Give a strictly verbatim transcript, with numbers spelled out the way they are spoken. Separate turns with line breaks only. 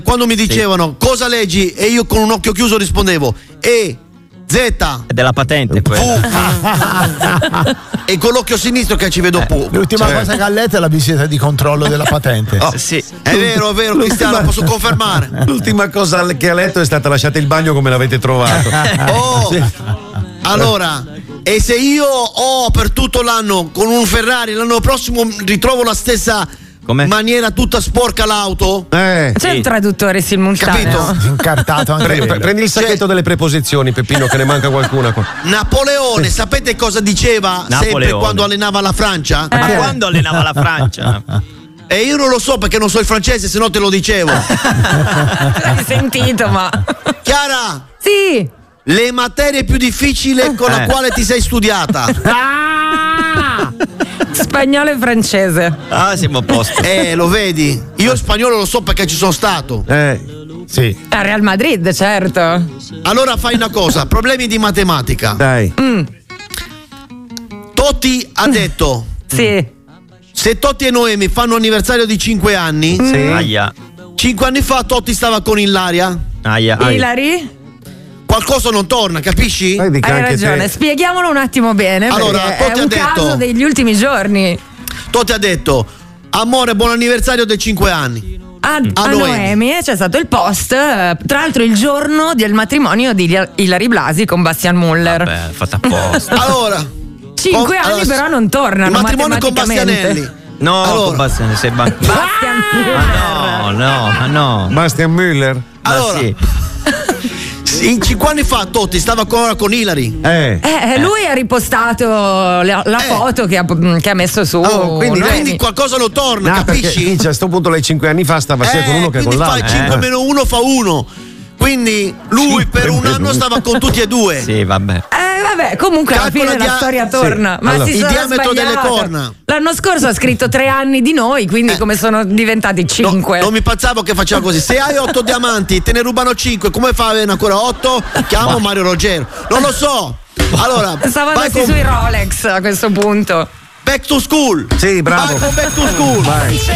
quando mi dicevano sì. cosa leggi e io con un occhio chiuso rispondevo E, Z.
È della patente quella.
E con l'occhio sinistro che ci vedo eh, pu.
L'ultima cioè. cosa che ha letto è la visita di controllo della patente.
Oh, sì. È vero, è vero, Cristiano, posso confermare.
L'ultima cosa che ha letto è stata lasciate il bagno come l'avete trovato.
Oh, sì. Allora, e se io ho per tutto l'anno con un Ferrari, l'anno prossimo ritrovo la stessa Com'è? maniera tutta sporca l'auto?
Eh, C'è sì. un traduttore simultaneo.
Capito?
Incartato anche
Pre- pre- Prendi il sacchetto cioè, delle preposizioni, Peppino, che ne manca qualcuna qua.
Napoleone, sapete cosa diceva Napoleone. sempre quando allenava la Francia?
Eh. Ma quando allenava la Francia?
E io non lo so perché non so il francese, se no te lo dicevo.
L'hai sentito, ma.
Chiara?
Sì.
Le materie più difficili con la
eh.
quale ti sei studiata?
Ah! Spagnolo e francese.
Ah, siamo a posto.
Eh, lo vedi? Io spagnolo lo so perché ci sono stato.
Eh, sì.
A Real Madrid, certo.
Allora fai una cosa, problemi di matematica.
Dai.
Mm.
Totti ha detto:
Sì.
se Totti e Noemi fanno anniversario di cinque anni,
Sì. Aia.
cinque anni fa Totti stava con Ilaria.
Aia. Aia.
Ilari?
Qualcosa non torna, capisci?
Hai
Hai ragione,
te.
spieghiamolo un attimo bene.
Allora,
è
Totti
un
ha detto-
caso degli ultimi giorni.
Totti ha detto: amore, buon anniversario dei cinque anni.
A,
A
a
Noemi.
Noemi c'è stato il post, eh, tra l'altro il giorno del matrimonio di Ila- Ilari Blasi con Bastian Muller.
Vabbè, fatta apposta.
Allora,
Cinque
con-
anni
allora,
però non tornano.
il matrimonio con
matematicamente.
Bastianelli.
No,
Allora.
con Bastian, sei ban-
Bastian
Ma no, no, ma no.
Bastian Müller.
Ma
Allora.
sì.
In cinque anni fa Totti stava ancora con Ilari.
Eh.
Eh, lui ha ripostato la, la
Eh.
foto che ha, che ha messo su.
Oh, quindi,
Noemi.
quindi qualcosa non torna,
No, perché
capisci?
Vince, a sto punto lei cinque anni fa stava sia
Eh,
con uno che con
quindi
l'altro.
fai cinque
Eh.
meno uno fa uno. Quindi lui per un
meno
anno
uno.
stava con tutti e due.
Sì, vabbè.
Eh vabbè, comunque alla
Calcola
fine la
dia-
storia torna.
sì,
Ma
allora.
si
Il
sarà
diametro delle
sbagliato.
corna.
L'anno scorso ha scritto tre anni di noi, quindi
Eh.
come sono diventati
No,
cinque?
non mi pensavo che faceva così. Se hai otto diamanti, te ne rubano cinque. Come fai a avere ancora otto? Chiamo Mario Ruggero. Non lo so. Allora,
Stavo
vai
andati
con
sui Rolex a questo punto.
Back to School.
Sì, bravo.
Vai con Back to School.
Vai.